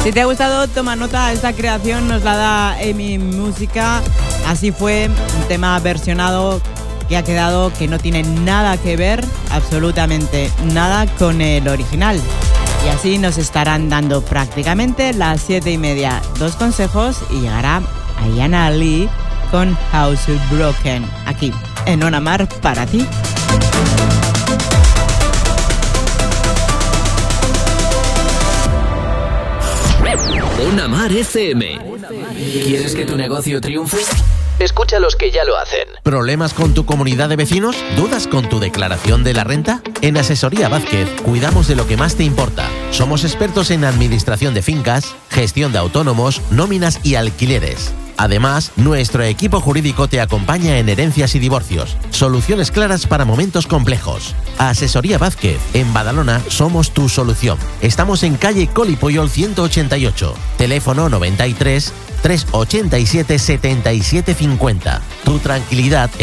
Si te ha gustado, toma nota, esta creación nos la da Amy Música. Así fue, un tema versionado que ha quedado que no tiene nada que ver, absolutamente nada con el original. Y así nos estarán dando prácticamente las 7:30. 2 consejos y llegará Ayana Lee con House Broken, aquí en Ona Mar para ti. Ona Mar FM. ¿Quieres que tu negocio triunfe? Escucha a los que ya lo hacen. ¿Problemas con tu comunidad de vecinos? ¿Dudas con tu declaración de la renta? En Asesoría Vázquez cuidamos de lo que más te importa. Somos expertos en administración de fincas, gestión de autónomos, nóminas y alquileres. Además, nuestro equipo jurídico te acompaña en herencias y divorcios. Soluciones claras para momentos complejos. Asesoría Vázquez. En Badalona somos tu solución. Estamos en calle Coli Puyol 188. Teléfono 93 387 7750. Tu tranquilidad